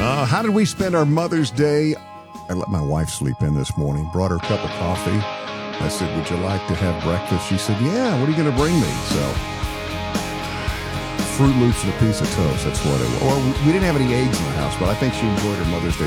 How did we spend our Mother's Day? I let my wife sleep in this morning, brought her a cup of coffee. I said, would you like to have breakfast? She said, yeah, what are you going to bring me? So, Fruit Loops and a piece of toast, that's what it was. Or we didn't have any eggs in the house, but I think she enjoyed her Mother's Day